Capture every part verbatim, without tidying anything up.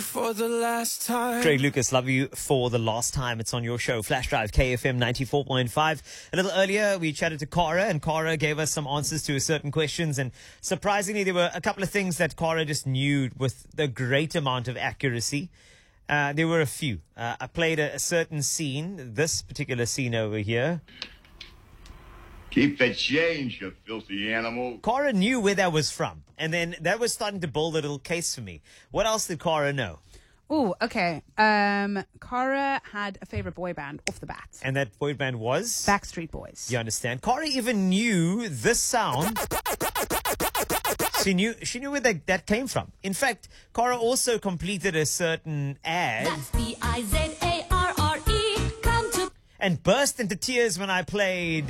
for the last time. Craig Lucas, love you for the last time. It's on your show, Flash Drive, K F M ninety-four point five. A little earlier, we chatted to Cara, and Cara gave us some answers to certain questions. And surprisingly, there were a couple of things that Cara just knew with a great amount of accuracy. Uh, there were a few. Uh, I played a, a certain scene, this particular scene over here. Keep the change, you filthy animal. Cara knew where that was from. And then that was starting to build a little case for me. What else did Cara know? Oh, okay. Um, Cara had a favorite boy band off the bat. And that boy band was? Backstreet Boys. You understand? Cara even knew this sound. She knew she knew where that, that came from. In fact, Cara also completed a certain ad. That's B I Z A R R E. Come to... And burst into tears when I played.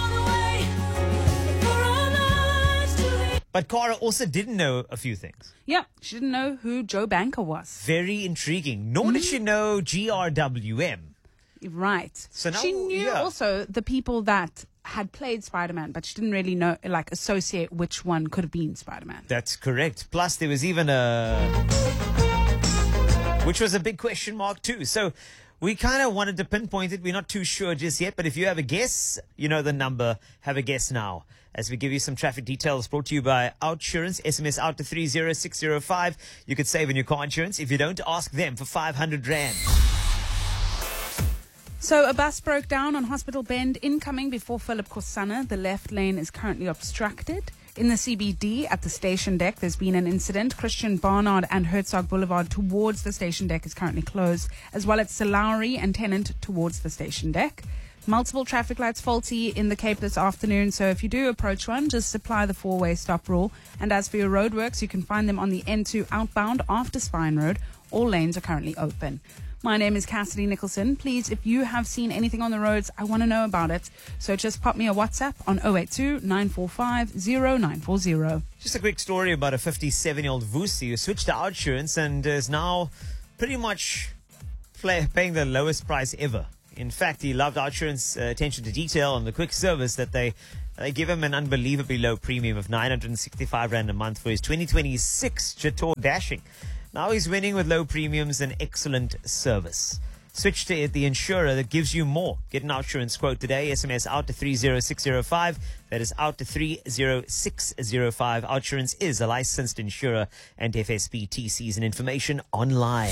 But Cara also didn't know a few things. Yeah, she didn't know who Joe Banker was. Very intriguing. Nor did she know G R W M. Right. So now, she knew yeah. also the people that had played Spider-Man, but she didn't really know, like, associate which one could have been Spider-Man. That's correct. Plus, there was even a... which was a big question mark, too. So we kind of wanted to pinpoint it. We're not too sure just yet. But if you have a guess, you know the number. Have a guess now. As we give you some traffic details brought to you by Outsurance. S M S out to three zero six zero five. You could save on your car insurance. If you don't, ask them for five hundred rand. So a bus broke down on Hospital Bend incoming before Philip Kosana. The left lane is currently obstructed. In the C B D at the station deck, there's been an incident. Christian Barnard and Herzog Boulevard towards the station deck is currently closed, as well as Salari and Tennant towards the station deck. Multiple traffic lights faulty in the Cape this afternoon, so if you do approach one, just apply the four-way stop rule. And as for your roadworks, you can find them on the N two outbound after Spine Road. All lanes are currently open. My name is Cassidy Nicholson. Please, if you have seen anything on the roads, I want to know about it. So just pop me a WhatsApp on zero eight two, nine four five, zero nine four zero. Just a quick story about a fifty-seven-year-old Vusi who switched to Outsurance and is now pretty much play, paying the lowest price ever. In fact, he loved Outsurance uh, attention to detail and the quick service that they they give him an unbelievably low premium of nine hundred sixty-five rand a month for his twenty twenty-six Jator Dashing. Now he's winning with low premiums and excellent service. Switch to the insurer that gives you more. Get an Outsurance quote today. S M S out to three zero six zero five. That is out to three zero six zero five. Outsurance is a licensed insurer and F S B T Cs and information online.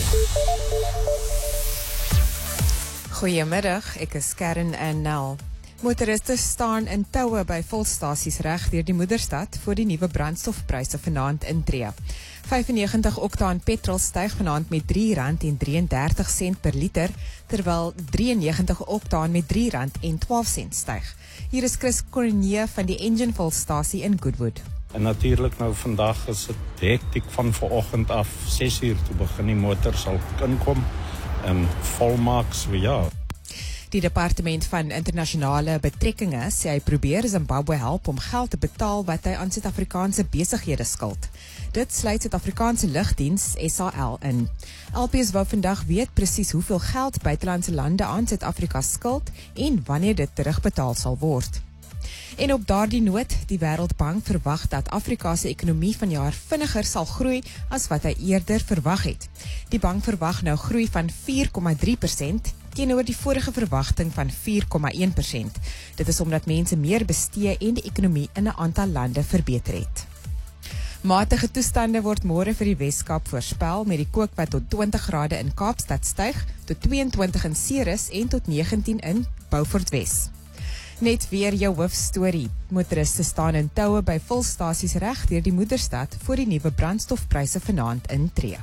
Goeiemiddag, ek is Karen en Nel. Motoriste staan in toue by volstasies reg deur die moederstad voor die nuwe brandstofpryse vanaand intree. vyfennegentig oktaan petrol styg vanaand met drie rand en drieëndertig sent per liter, terwyl drieënnegentig oktaan met drie rand en twaalf sent styg. Hier is Chris Cornier van die Engine volstasie in Goodwood. En natuurlijk nou vandag is het hektiek van vanoggend af ses uur toe begin die motor sal inkom en volmaak, so ja. Die departement van internasionale betrekkinge sê hy probeer Zimbabwe help om geld te betaal wat hy aan Suid-Afrikaanse besighede skuld. Dit sluit Suid-Afrikaanse lugdiens S A L in. L P S wou vandag weet presies hoeveel geld buitelandse lande aan Suid-Afrika skuld en wanneer dit terugbetaal sal word. En op daardie noot, die Wêreldbank verwag dat Afrika se ekonomie vanjaar vinniger sal groei as wat hy eerder verwag het. Die bank verwag nou groei van vier komma drie persent teenoor die vorige verwagting van vier komma een persent. Dit is omdat mense meer bestee en die ekonomie in 'n aantal lande verbeter het. Matige toestande word môre vir die Weskaap voorspel met die kook wat tot twintig grade in Kaapstad styg, tot tweeëntwintig in Ceres en tot negentien in Beaufort Wes. Net weer jou hoofstorie. Motoriste staan in toue by volstasies reg deur die moederstad voor die nuwe brandstofpryse vanaand intree.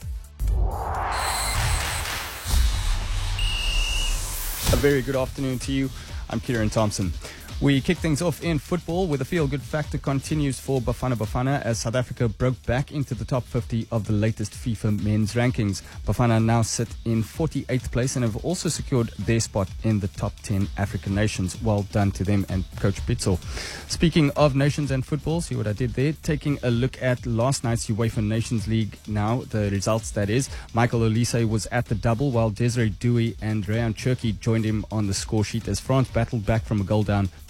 A very good afternoon to you. I'm Kieran Thompson. We kick things off in football with a feel-good factor continues for Bafana Bafana as South Africa broke back into the top fifty of the latest FIFA men's rankings. Bafana now sit in forty-eighth place and have also secured their spot in the top ten African nations. Well done to them and Coach Pitzel. Speaking of nations and football, see what I did there? Taking a look at last night's UEFA Nations League now, the results that is. Michael Olise was at the double while Desiree Dewey and Rayan Cherki joined him on the score sheet as France battled back from a goal down to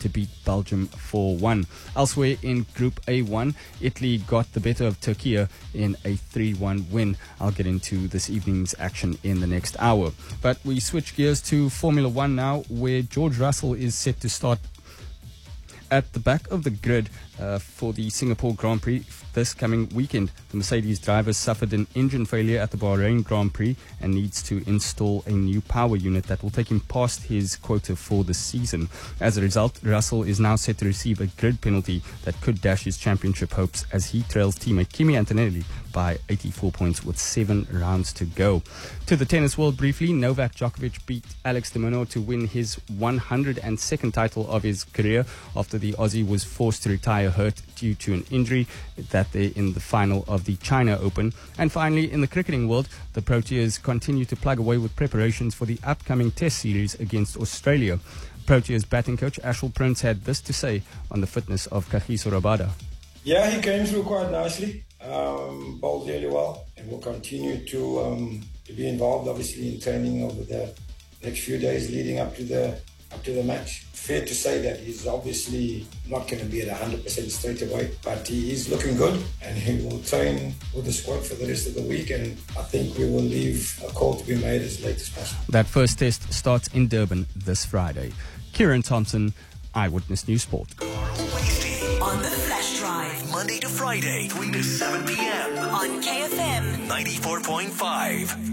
to beat Belgium four one. Elsewhere in Group A one, Italy got the better of Turkey in a three one win. I'll get into this evening's action in the next hour. But we switch gears to Formula One now, where George Russell is set to start at the back of the grid uh, for the Singapore Grand Prix this coming weekend. The Mercedes driver suffered an engine failure at the Bahrain Grand Prix and needs to install a new power unit that will take him past his quota for the season. As a result, Russell is now set to receive a grid penalty that could dash his championship hopes as he trails teammate Kimi Antonelli by eighty-four points with seven rounds to go. To the tennis world briefly, Novak Djokovic beat Alex de Minaur to win his one hundred second title of his career after the Aussie was forced to retire hurt due to an injury that day in the final of the China Open. And finally, in the cricketing world, the Proteas continue to plug away with preparations for the upcoming Test series against Australia. Proteas batting coach Ashwell Prince had this to say on the fitness of Kagiso Rabada. Yeah, he came through quite nicely, um, bowled really well, and will continue to um, to be involved, obviously, in training over the next few days leading up to the up to the match. Fair to say that he's obviously not going to be at one hundred percent straight away, but he is looking good, and he will train with the squad for the rest of the week, and I think we will leave a call to be made as late as possible. That first test starts in Durban this Friday. Kieran Thompson, Eyewitness News Sport. On the Flash Drive, Monday to Friday, three to seven p.m. on K F M ninety-four point five.